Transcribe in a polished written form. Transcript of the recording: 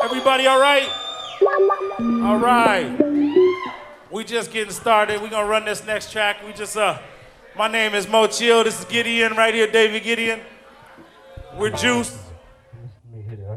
Everybody all right? All right. We just getting started. We're gonna run this next track. My name is Mo Chill. This is Gideon right here, David Gideon. We're Juice.